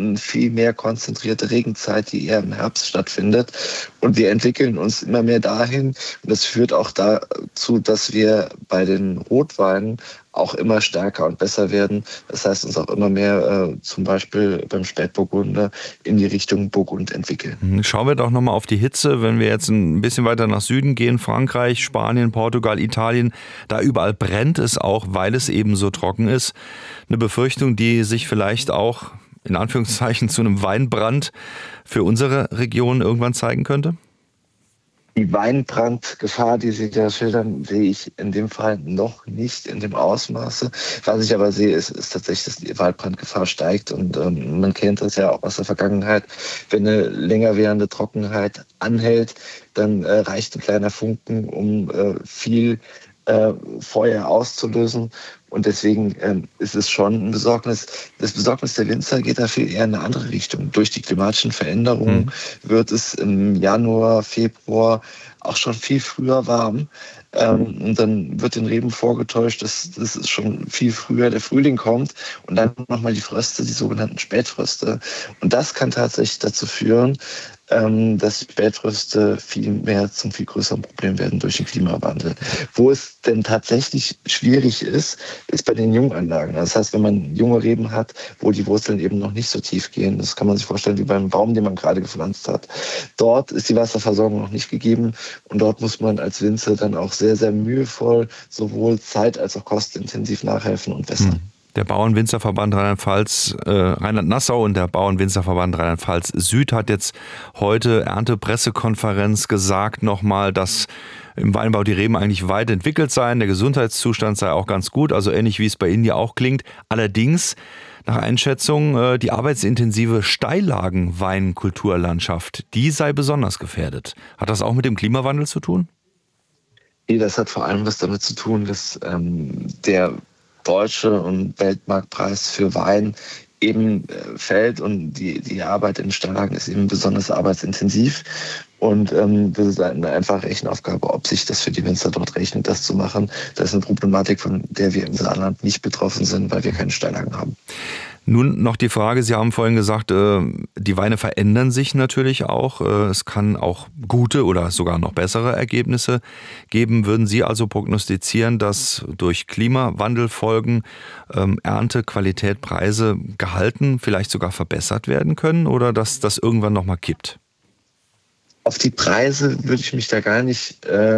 eine viel mehr konzentrierte Regenzeit, die eher im Herbst stattfindet. Und wir entwickeln uns immer mehr dahin. Und das führt auch dazu, dass wir bei den Rotweinen auch immer stärker und besser werden. Das heißt, uns auch immer mehr zum Beispiel beim Spätburgunder in die Richtung Burgund entwickeln. Schauen wir doch nochmal auf die Hitze. Wenn wir jetzt ein bisschen weiter nach Süden gehen, Frankreich, Spanien, Portugal, Italien, da überall brennt es auch, weil es eben so trocken ist. Eine Befürchtung, die sich vielleicht auch in Anführungszeichen zu einem Weinbrand für unsere Region irgendwann zeigen könnte? Die Weinbrandgefahr, die Sie da schildern, sehe ich in dem Fall noch nicht in dem Ausmaße. Was ich aber sehe, ist tatsächlich, dass die Waldbrandgefahr steigt. Und man kennt das ja auch aus der Vergangenheit. Wenn eine länger währende Trockenheit anhält, dann reicht ein kleiner Funken, um viel Feuer auszulösen. Und deswegen ist es schon ein Besorgnis. Das Besorgnis der Winzer geht da viel eher in eine andere Richtung. Durch die klimatischen Veränderungen wird es im Januar, Februar auch schon viel früher warm. Und dann wird den Reben vorgetäuscht, dass es schon viel früher der Frühling kommt. Und dann nochmal die Fröste, die sogenannten Spätfröste. Und das kann tatsächlich dazu führen, dass Spätfröste viel größeren Problem werden durch den Klimawandel. Wo es denn tatsächlich schwierig ist bei den Junganlagen. Das heißt, wenn man junge Reben hat, wo die Wurzeln eben noch nicht so tief gehen, das kann man sich vorstellen wie beim Baum, den man gerade gepflanzt hat. Dort ist die Wasserversorgung noch nicht gegeben und dort muss man als Winzer dann auch sehr, sehr mühevoll sowohl zeit- als auch kostenintensiv nachhelfen und wässern. Der Bauernwinzerverband Rheinland-Pfalz, Rheinland-Nassau und der Bauernwinzerverband Rheinland-Pfalz Süd hat jetzt heute Erntepressekonferenz gesagt nochmal, dass im Weinbau die Reben eigentlich weit entwickelt seien, der Gesundheitszustand sei auch ganz gut, also ähnlich wie es bei Ihnen ja auch klingt. Allerdings, nach Einschätzung, die arbeitsintensive Steillagenweinkulturlandschaft, die sei besonders gefährdet. Hat das auch mit dem Klimawandel zu tun? Nee, das hat vor allem was damit zu tun, dass der deutsche und Weltmarktpreis für Wein eben fällt und die Arbeit in Steillagen ist eben besonders arbeitsintensiv. Und das ist eine einfache Rechenaufgabe, ob sich das für die Winzer dort rechnet, das zu machen. Das ist eine Problematik, von der wir im Saarland nicht betroffen sind, weil wir keine Steillagen haben. Nun noch die Frage, Sie haben vorhin gesagt, die Weine verändern sich natürlich auch. Es kann auch gute oder sogar noch bessere Ergebnisse geben. Würden Sie also prognostizieren, dass durch Klimawandelfolgen Ernte, Qualität, Preise gehalten, vielleicht sogar verbessert werden können oder dass das irgendwann nochmal kippt? Auf die Preise würde ich mich da gar nicht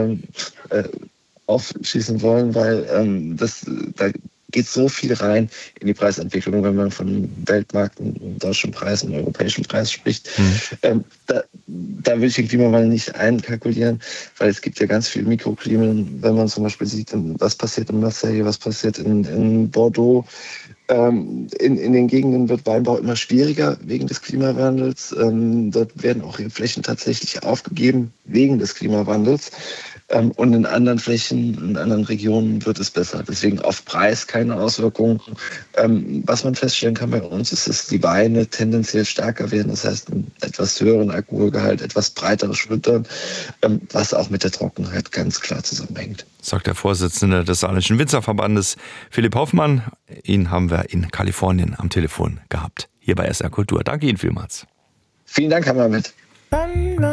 aufschließen wollen, weil da geht so viel rein in die Preisentwicklung, wenn man von Weltmarkt, deutschen Preis und europäischen Preis spricht. Da würde ich den Klimawandel nicht einkalkulieren, weil es gibt ja ganz viele Mikroklimen, wenn man zum Beispiel sieht, was passiert in Marseille, was passiert in Bordeaux. In den Gegenden wird Weinbau immer schwieriger wegen des Klimawandels. Dort werden auch Flächen tatsächlich aufgegeben wegen des Klimawandels. Und in anderen Flächen, in anderen Regionen wird es besser. Deswegen auf Preis keine Auswirkungen. Was man feststellen kann bei uns ist, dass die Weine tendenziell stärker werden. Das heißt, einen etwas höheren Alkoholgehalt, etwas breiteres Schultern, was auch mit der Trockenheit ganz klar zusammenhängt. Sagt der Vorsitzende des Saarländischen Winzerverbandes Philipp Hoffmann. Ihn haben wir in Kalifornien am Telefon gehabt, hier bei SR Kultur. Danke Ihnen vielmals. Vielen Dank, Herr Mamet.